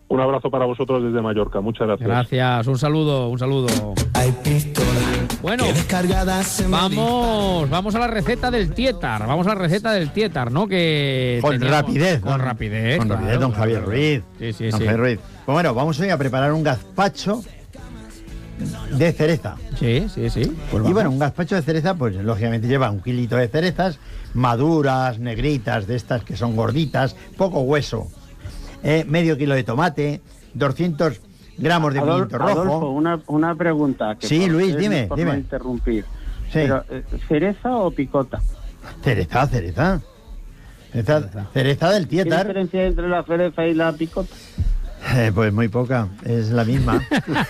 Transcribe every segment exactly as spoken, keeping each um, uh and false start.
Un abrazo para vosotros desde Mallorca, muchas gracias. Gracias, un saludo, un saludo. Bueno, vamos, vamos a la receta del Tietar, vamos a la receta del Tietar, ¿no? Que con teníamos, rapidez, con don, rapidez, con claro, rapidez, don claro, Javier claro. Ruiz. Sí, sí, don sí. Javier Ruiz. Pues bueno, vamos hoy a preparar un gazpacho de cereza. Sí, sí, sí. Pues y bueno, un gazpacho de cereza, pues lógicamente lleva un kilito de cerezas, maduras, negritas, de estas que son gorditas, poco hueso, eh, medio kilo de tomate, doscientos gramos de Adol- pimiento rojo. Adolfo, una, una pregunta. Que Sí, por Luis, ser- dime, por dime. no interrumpir. Sí. Pero, eh, ¿cereza o picota? Cereza, cereza. Cereza, cereza del ¿Qué Tietar. diferencia hay entre la cereza y la picota? Eh, pues muy poca, es la misma.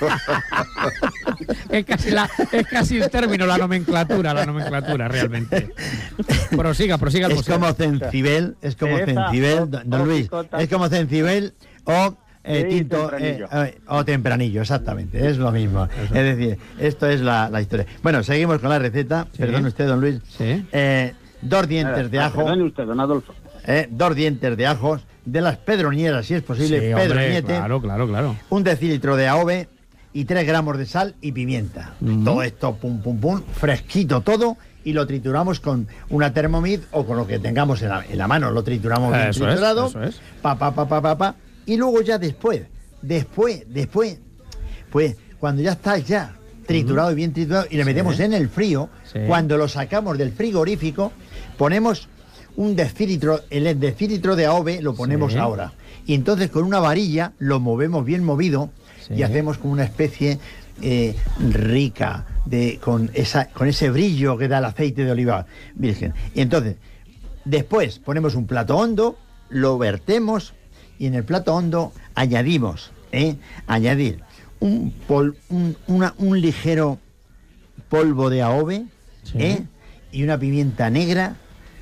Es casi, la, es casi el término, la nomenclatura, la nomenclatura, realmente. Prosiga, prosiga el Es poseo. como cencibel, es como Cereza cencibel, o- don, don o Luis, picota. es como cencibel o eh, Sí, tinto eh, tempranillo. eh, o tempranillo, exactamente, es lo mismo. Es decir, esto es la, la historia. Bueno, seguimos con la receta, Sí. perdone usted, don Luis. Sí. Eh, dos dientes de Ah, ajo, perdone usted, don Adolfo. eh, dos dientes de ajos, de las pedroñeras, si es posible, Sí, hombre, pedroñete, claro, claro, claro. un decilitro de aove y tres gramos de sal y pimienta. Ujú. Todo esto, pum, pum, pum, fresquito todo, y lo trituramos con una Thermomix o con lo que tengamos en la, en la mano. Lo trituramos bien Eso es, triturado, eso es. pa, pa, pa, pa, pa, pa, y luego ya después, después, después, pues cuando ya está ya triturado y bien triturado, y le metemos Sí. en el frío, Sí. cuando lo sacamos del frigorífico, ponemos un decilitro, el decilitro de aove lo ponemos Sí. ahora. Y entonces con una varilla lo movemos bien movido, Sí. y hacemos como una especie eh, rica, de, con, esa, con ese brillo que da el aceite de oliva virgen. Y entonces, después ponemos un plato hondo, lo vertemos, y en el plato hondo añadimos, ¿eh? añadir un, pol, un, una, un ligero polvo de aove, Sí. ¿eh? y una pimienta negra,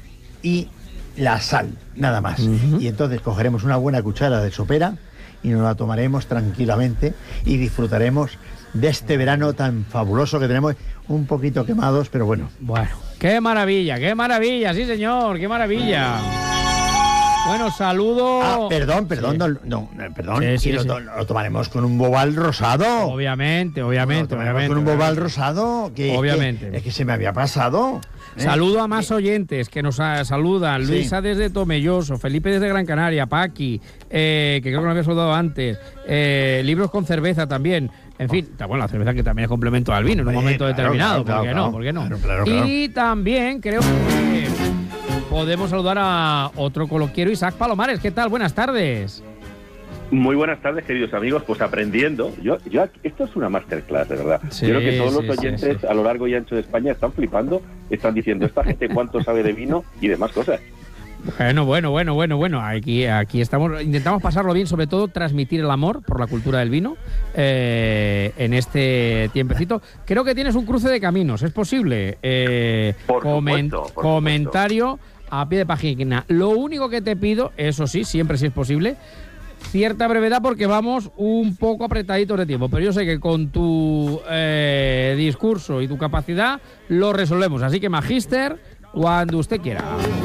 y la sal, nada más. Ujú. Y entonces cogeremos una buena cuchara de sopera y nos la tomaremos tranquilamente y disfrutaremos de este verano tan fabuloso que tenemos, un poquito quemados, pero bueno. Bueno, qué maravilla, qué maravilla, sí señor, qué maravilla. Bueno, saludo. Ah, perdón, perdón, Sí. don- no, eh, perdón, Sí, sí, y lo, sí. to- lo tomaremos con un bobal rosado. Obviamente, obviamente, Lo tomaremos obviamente. con un bobal obviamente. rosado, que es que- Obviamente. Es que, se me había pasado. ¿eh? Saludo a más oyentes que nos ah, saludan. Sí. Luisa desde Tomelloso, Felipe desde Gran Canaria, Paqui, eh, que creo que nos había saludado antes, eh, libros con cerveza también. En fin, está bueno, la cerveza que también es complemento al vino en un Hombre, momento claro, determinado. claro, ¿Por qué claro, no? ¿Por qué no? claro, claro, claro. Y también creo que podemos saludar a otro coloquiero, Isaac Palomares. ¿Qué tal? Buenas tardes. Muy buenas tardes, queridos amigos. Pues aprendiendo. Yo, yo, esto es una masterclass, de verdad. Sí, yo creo que todos sí, los sí, oyentes sí. a lo largo y ancho de España están flipando, están diciendo, esta gente cuánto sabe de vino y demás cosas. Bueno, bueno, bueno, bueno, bueno. Aquí, aquí estamos, intentamos pasarlo bien, sobre todo transmitir el amor por la cultura del vino eh, en este tiempecito. Creo que tienes un cruce de caminos, ¿es posible? Eh, Por supuesto, por comentario a pie de página. Lo único que te pido, eso sí, siempre si es posible, cierta brevedad porque vamos un poco apretaditos de tiempo, pero yo sé que con tu eh, discurso y tu capacidad lo resolvemos. Así que, Magíster, cuando usted quiera.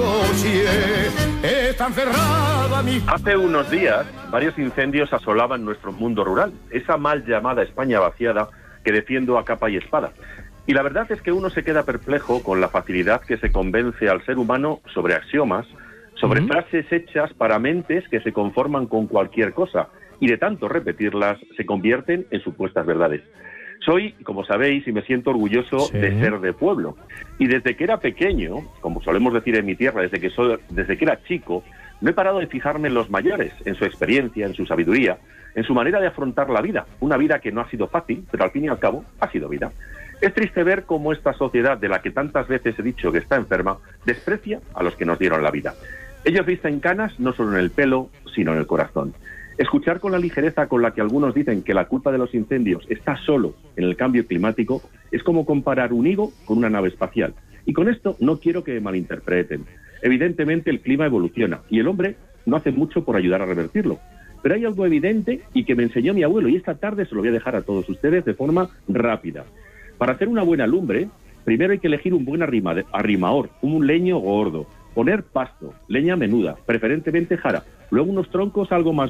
Hace unos días, varios incendios asolaban nuestro mundo rural, esa mal llamada España vaciada que defiendo a capa y espada. Y la verdad es que uno se queda perplejo con la facilidad que se convence al ser humano sobre axiomas, sobre Ujú. frases hechas para mentes que se conforman con cualquier cosa, y de tanto repetirlas se convierten en supuestas verdades. Soy, como sabéis, y me siento orgulloso Sí. de ser de pueblo. Y desde que era pequeño, como solemos decir en mi tierra, desde que soy, desde que era chico, no he parado de fijarme en los mayores, en su experiencia, en su sabiduría, en su manera de afrontar la vida. Una vida que no ha sido fácil, pero al fin y al cabo ha sido vida. Es triste ver cómo esta sociedad, de la que tantas veces he dicho que está enferma, desprecia a los que nos dieron la vida. Ellos visten canas no solo en el pelo, sino en el corazón. Escuchar con la ligereza con la que algunos dicen que la culpa de los incendios está solo en el cambio climático es como comparar un higo con una nave espacial. Y con esto no quiero que me malinterpreten. Evidentemente el clima evoluciona y el hombre no hace mucho por ayudar a revertirlo. Pero hay algo evidente y que me enseñó mi abuelo, y esta tarde se lo voy a dejar a todos ustedes de forma rápida. Para hacer una buena lumbre, primero hay que elegir un buen arrima, arrimador, un leño gordo, poner pasto, leña menuda, preferentemente jara, luego unos troncos algo más